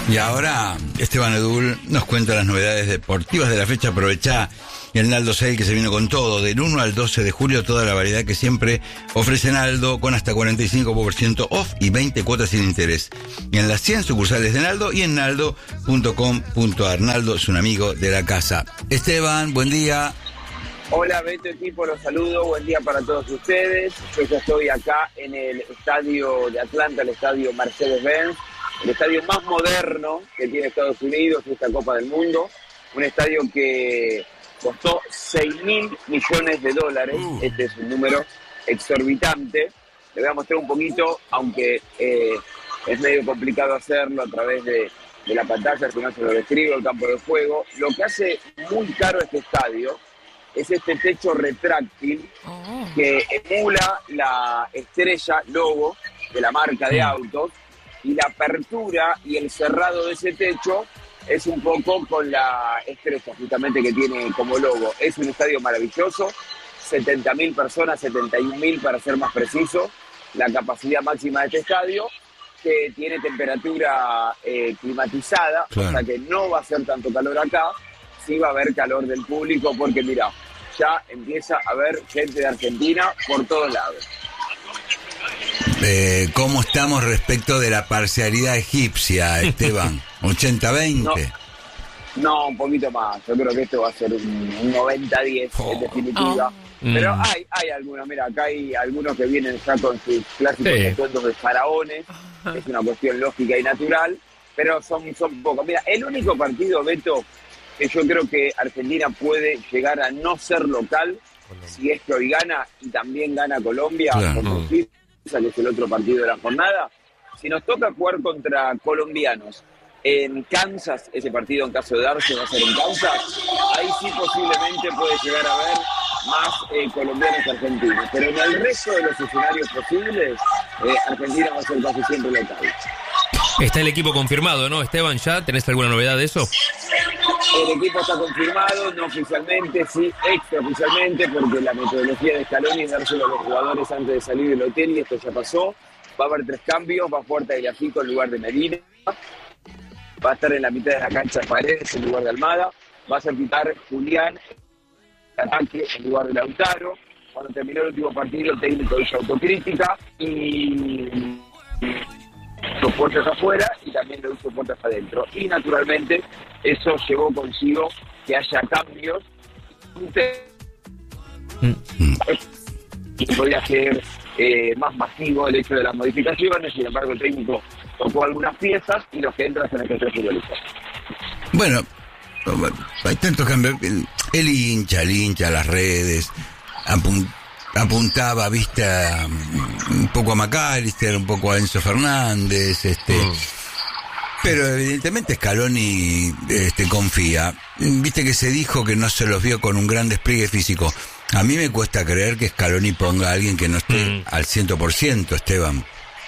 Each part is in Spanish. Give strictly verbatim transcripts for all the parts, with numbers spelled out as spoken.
Y ahora Esteban Edul nos cuenta las novedades deportivas de la fecha. Aprovechá el Naldo Sale que se vino con todo. Del uno al doce de julio, toda la variedad que siempre ofrece Naldo, con hasta cuarenta y cinco por ciento off y veinte cuotas sin interés. Y en las cien sucursales de Naldo y en naldo punto com punto ar. Naldo es un amigo de la casa. Esteban, buen día. Hola, Beto, equipo, los saludo, buen día para todos ustedes. Yo ya estoy acá en el estadio de Atlanta, el estadio Mercedes-Benz, el estadio más moderno que tiene Estados Unidos, esta Copa del Mundo, un estadio que costó seis mil millones de dólares, uh. este es un número exorbitante. Le voy a mostrar un poquito, aunque eh, es medio complicado hacerlo a través de, de la pantalla, si no se lo describo, el campo de juego. Lo que hace muy caro este estadio es este techo retráctil oh. que emula la estrella logo de la marca de autos, y la apertura y el cerrado de ese techo es un poco con la estrella justamente que tiene como logo. Es un estadio maravilloso, setenta mil personas, setenta y un mil para ser más preciso, la capacidad máxima de este estadio, que tiene temperatura eh, climatizada, claro. O sea que no va a ser tanto calor acá, sí va a haber calor del público, porque mira, ya empieza a haber gente de Argentina por todos lados. Eh, ¿Cómo estamos respecto de la parcialidad egipcia, Esteban? ¿ochenta veinte? No, no, un poquito más. Yo creo que esto va a ser un, un noventa diez oh. en definitiva. Oh. Pero mm. hay, hay algunos, mira, acá hay algunos que vienen ya con sus clásicos sí. encuentros de faraones. Es una cuestión lógica y natural, pero son, son pocos. Mira, el único partido, Beto, que yo creo que Argentina puede llegar a no ser local, Colombia. Si es que hoy gana y también gana Colombia, claro. por que es el otro partido de la jornada. Si nos toca jugar contra colombianos en Kansas, ese partido en caso de darse va a ser en Kansas, ahí sí posiblemente puede llegar a haber más eh, colombianos que argentinos, pero en el resto de los escenarios posibles, eh, Argentina va a ser casi siempre local. Está el equipo confirmado, ¿no, Esteban? ¿Ya tenés alguna novedad de eso? El equipo está confirmado, no oficialmente, sí extraoficialmente, porque la metodología de Scaloni es dárselo a los jugadores antes de salir del hotel, y esto ya pasó. Va a haber tres cambios, va a jugar Tagliafico en lugar de Medina, va a estar en la mitad de la cancha Paredes en lugar de Almada, va a ser quitar Julián ataque en lugar de Lautaro. Cuando terminó el último partido, el técnico hizo autocrítica y hizo puertas afuera y también lo hizo puertas adentro. Y naturalmente eso llevó consigo que haya cambios. Mm. Y podría ser eh, más masivo el hecho de las modificaciones. Sin embargo, el técnico tocó algunas piezas y los que entran son estos tres futbolistas. Bueno, hay tantos cambios. El, el hincha, el hincha, las redes, apunt, apuntaba, viste, a, un poco a McAllister, un poco a Enzo Fernández, este... Mm. Pero evidentemente Scaloni este, confía. Viste que se dijo que no se los vio con un gran despliegue físico. A mí me cuesta creer que Scaloni ponga a alguien que no esté mm. al cien por ciento, Esteban.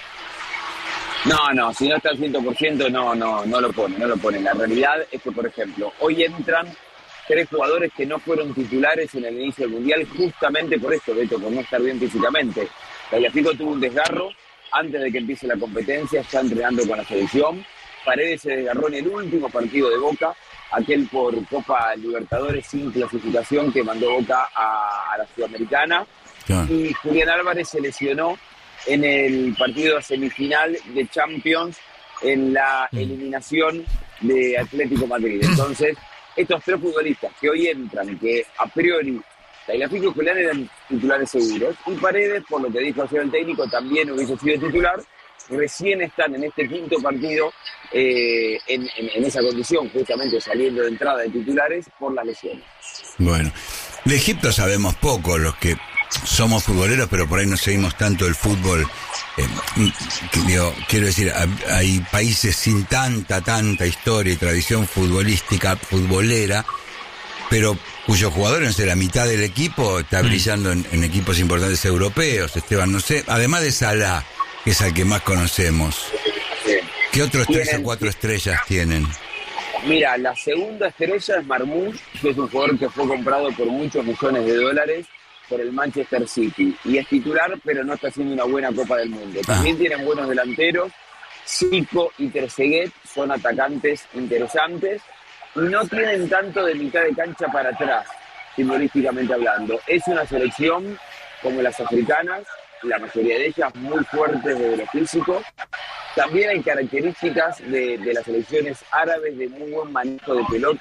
No, no, si no está al cien por ciento no, no, no lo pone, no lo pone. La realidad es que, por ejemplo, hoy entran tres jugadores que no fueron titulares en el inicio del Mundial justamente por esto, Beto, por no estar bien físicamente. Tagliafico tuvo un desgarro antes de que empiece la competencia, está entrenando con la selección. Paredes se desgarró en el último partido de Boca, aquel por Copa Libertadores sin clasificación que mandó Boca a, a la Sudamericana. Yeah. Y Julián Álvarez se lesionó en el partido semifinal de Champions en la mm. eliminación de Atlético Madrid. Entonces, estos tres futbolistas que hoy entran, que a priori Tagliafico y Julián eran titulares seguros, y Paredes, por lo que dijo ayer el técnico, también hubiese sido titular, recién están en este quinto partido eh, en, en, en esa condición, justamente saliendo de entrada de titulares por las lesiones. Bueno, de Egipto sabemos poco, los que somos futboleros, pero por ahí no seguimos tanto el fútbol. Eh, digo, quiero decir, hay países sin tanta, tanta historia y tradición futbolística, futbolera, pero cuyos jugadores, no sé, la mitad del equipo está brillando en, en equipos importantes europeos, Esteban, no sé, además de Salah, que es al que más conocemos. ¿Qué otros tres o cuatro estrellas tienen? Mira, la segunda estrella es Marmoush, que es un jugador que fue comprado por muchos millones de dólares por el Manchester City. Y es titular, pero no está haciendo una buena Copa del Mundo. También ah. tienen buenos delanteros. Zico y Trezeguet son atacantes interesantes y no tienen tanto de mitad de cancha para atrás, futbolísticamente hablando. Es una selección como las africanas, la mayoría de ellas muy fuertes desde lo físico. También hay características de, de las selecciones árabes de muy buen manejo de pelota.